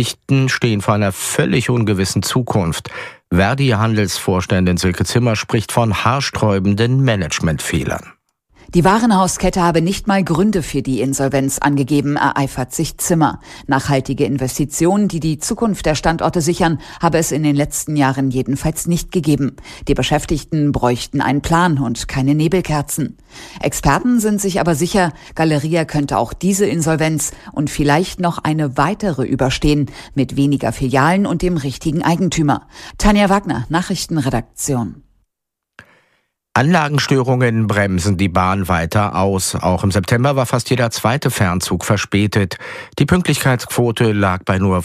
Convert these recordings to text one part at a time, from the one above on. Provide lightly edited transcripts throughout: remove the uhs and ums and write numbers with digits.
Beschäftigten stehen vor einer völlig ungewissen Zukunft. Verdi-Handelsvorständin Silke Zimmer spricht von haarsträubenden Managementfehlern. Die Warenhauskette habe nicht mal Gründe für die Insolvenz angegeben, ereifert sich Zimmer. Nachhaltige Investitionen, die die Zukunft der Standorte sichern, habe es in den letzten Jahren jedenfalls nicht gegeben. Die Beschäftigten bräuchten einen Plan und keine Nebelkerzen. Experten sind sich aber sicher, Galeria könnte auch diese Insolvenz und vielleicht noch eine weitere überstehen, mit weniger Filialen und dem richtigen Eigentümer. Tanja Wagner, Nachrichtenredaktion. Anlagenstörungen bremsen die Bahn weiter aus. Auch im September war fast jeder zweite Fernzug verspätet. Die Pünktlichkeitsquote lag bei nur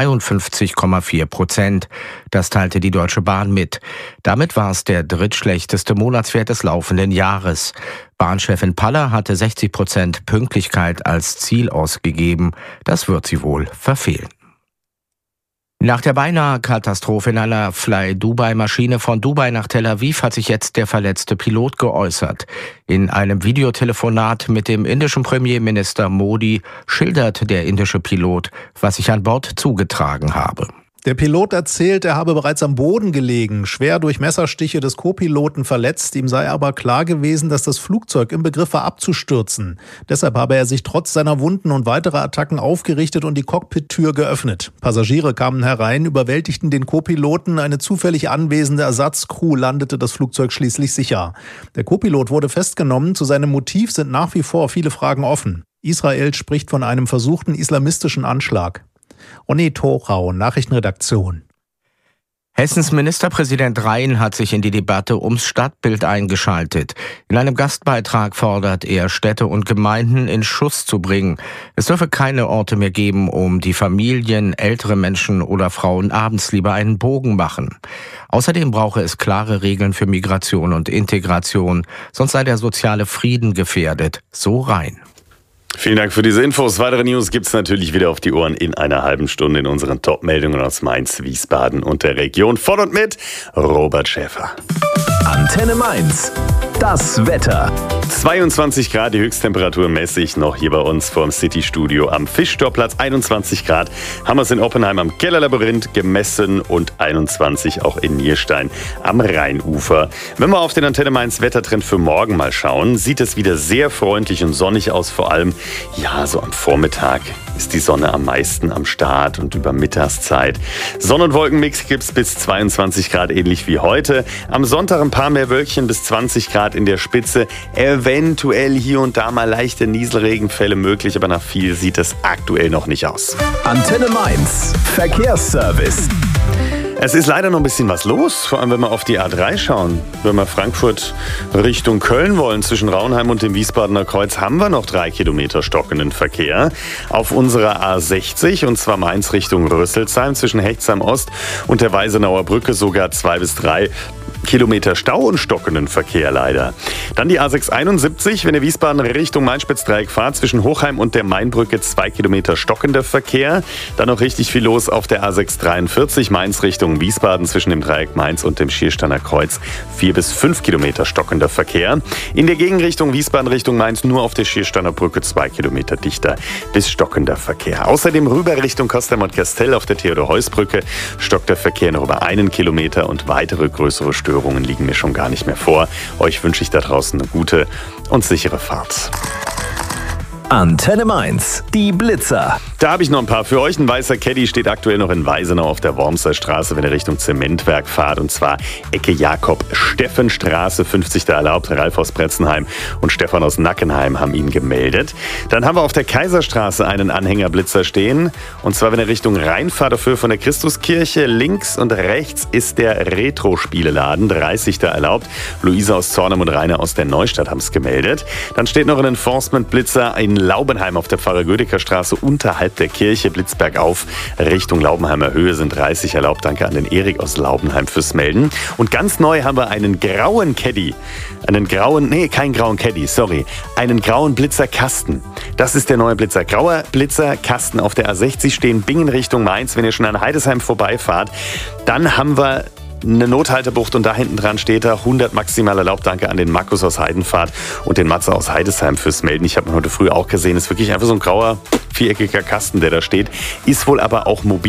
52,4%. Das teilte die Deutsche Bahn mit. Damit war es der drittschlechteste Monatswert des laufenden Jahres. Bahnchefin Paller hatte 60% Pünktlichkeit als Ziel ausgegeben. Das wird sie wohl verfehlen. Nach der beinahe Katastrophe in einer Fly-Dubai-Maschine von Dubai nach Tel Aviv hat sich jetzt der verletzte Pilot geäußert. In einem Videotelefonat mit dem indischen Premierminister Modi schildert der indische Pilot, was sich an Bord zugetragen habe. Der Pilot erzählt, er habe bereits am Boden gelegen, schwer durch Messerstiche des Co-Piloten verletzt. Ihm sei aber klar gewesen, dass das Flugzeug im Begriff war abzustürzen. Deshalb habe er sich trotz seiner Wunden und weiterer Attacken aufgerichtet und die Cockpit-Tür geöffnet. Passagiere kamen herein, überwältigten den Co-Piloten. Eine zufällig anwesende Ersatzcrew landete das Flugzeug schließlich sicher. Der Co-Pilot wurde festgenommen. Zu seinem Motiv sind nach wie vor viele Fragen offen. Israel spricht von einem versuchten islamistischen Anschlag. Ronny Thorau, Nachrichtenredaktion. Hessens Ministerpräsident Rhein hat sich in die Debatte ums Stadtbild eingeschaltet. In einem Gastbeitrag fordert er, Städte und Gemeinden in Schuss zu bringen. Es dürfe keine Orte mehr geben, um die Familien, ältere Menschen oder Frauen abends lieber einen Bogen machen. Außerdem brauche es klare Regeln für Migration und Integration, sonst sei der soziale Frieden gefährdet, so Rhein. Vielen Dank für diese Infos. Weitere News gibt's natürlich wieder auf die Ohren in einer halben Stunde in unseren Top-Meldungen aus Mainz, Wiesbaden und der Region. Von und mit Robert Schäfer. Antenne Mainz. Das Wetter. 22 Grad, die Höchsttemperatur messe ich noch hier bei uns vorm City-Studio am Fischtorplatz. 21 Grad haben wir es in Oppenheim am Kellerlabyrinth gemessen und 21 auch in Nierstein am Rheinufer. Wenn wir auf den Antenne Mainz Wettertrend für morgen mal schauen, sieht es wieder sehr freundlich und sonnig aus. Vor allem, ja, so am Vormittag ist die Sonne am meisten am Start und über Mittagszeit. Sonn- und Wolkenmix gibt's bis 22 Grad, ähnlich wie heute. Am Sonntag ein paar mehr Wölkchen bis 20 Grad in der Spitze. Eventuell hier und da mal leichte Nieselregenfälle möglich, aber nach viel sieht es aktuell noch nicht aus. Antenne Mainz. Verkehrsservice. Es ist leider noch ein bisschen was los, vor allem wenn wir auf die A3 schauen. Wenn wir Frankfurt Richtung Köln wollen, zwischen Raunheim und dem Wiesbadener Kreuz, haben wir noch 3 Kilometer stockenden Verkehr. Auf unserer A60, und zwar Mainz Richtung Rüsselsheim, zwischen Hechtsheim Ost und der Weisenauer Brücke sogar 2 bis 3 Kilometer Stau und stockenden Verkehr leider. Dann die A671, wenn ihr Wiesbaden Richtung Main-Spitz-Dreieck fahrt, zwischen Hochheim und der Mainbrücke 2 Kilometer stockender Verkehr. Dann noch richtig viel los auf der A643, Mainz Richtung Wiesbaden, zwischen dem Dreieck Mainz und dem Schiersteiner Kreuz 4 bis 5 Kilometer stockender Verkehr. In der Gegenrichtung Wiesbaden Richtung Mainz nur auf der Schiersteiner Brücke 2 Kilometer dichter bis stockender Verkehr. Außerdem rüber Richtung Kostheim-und-Kastel auf der Theodor-Heuss-Brücke stockt der Verkehr noch über 1 Kilometer und weitere größere Störungen liegen mir schon gar nicht mehr vor. Euch wünsche ich da draußen eine gute und sichere Fahrt. Antenne Mainz, die Blitzer. Da habe ich noch ein paar für euch. Ein weißer Caddy steht aktuell noch in Weisenau auf der Wormser Straße, wenn ihr Richtung Zementwerk fahrt. Und zwar Ecke Jakob-Steffen-Straße, 50 da erlaubt. Ralf aus Bretzenheim und Stefan aus Nackenheim haben ihn gemeldet. Dann haben wir auf der Kaiserstraße einen Anhängerblitzer stehen. Und zwar, wenn ihr Richtung Rhein fahrt, dafür von der Christuskirche. Links und rechts ist der Retro-Spieleladen, 30 da erlaubt. Luisa aus Zornheim und Rainer aus der Neustadt haben es gemeldet. Dann steht noch ein Enforcement-Blitzer in Laubenheim auf der Pfarrer-Gödecker-Straße unterhalb der Kirche, blitzbergauf Richtung Laubenheimer Höhe sind 30 erlaubt. Danke an den Erik aus Laubenheim fürs Melden. Und ganz neu haben wir einen grauen Caddy. Einen grauen Blitzerkasten. Das ist der neue Blitzer. Grauer Blitzerkasten auf der A60 stehen, Bingen Richtung Mainz. Wenn ihr schon an Heidesheim vorbeifahrt, dann haben wir eine Nothaltebucht und da hinten dran steht da 100 maximal erlaubt. Danke an den Markus aus Heidenfahrt und den Matze aus Heidesheim fürs Melden. Ich habe ihn heute früh auch gesehen. Ist wirklich einfach so ein grauer, viereckiger Kasten, der da steht. Ist wohl aber auch mobil.